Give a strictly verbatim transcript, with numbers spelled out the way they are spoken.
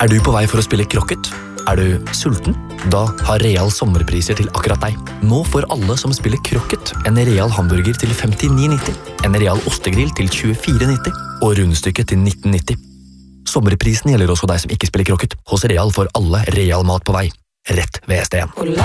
Er du på vei for å spille krokket? Er du sulten? Da har Real sommerpriser til akkurat deg. Nå får alle som spiller krokket en Real hamburger til femtini nitti, en Real ostegrill til tjuefire nitti og rundstykket til nitten nitti. Sommerprisen gjelder også deg som ikke spiller krokket. Hos Real får alle Real mat på vei. Rett ved S D en.